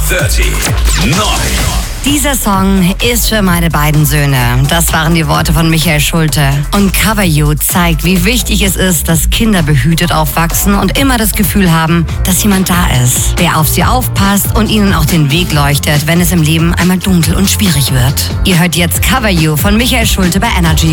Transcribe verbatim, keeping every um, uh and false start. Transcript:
dreißig neun. Dieser Song ist für meine beiden Söhne. Das waren die Worte von Michael Schulte. Und Cover You zeigt, wie wichtig es ist, dass Kinder behütet aufwachsen und immer das Gefühl haben, dass jemand da ist, der auf sie aufpasst und ihnen auch den Weg leuchtet, wenn es im Leben einmal dunkel und schwierig wird. Ihr hört jetzt Cover You von Michael Schulte bei Energy.